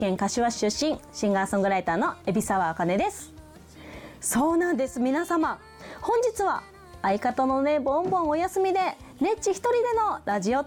県柏市出身、シンガーソングライターの海老沢あかねです。そうなんです、皆様、本日は相方のねボンボンお休みで、ねっち一人でのラジオ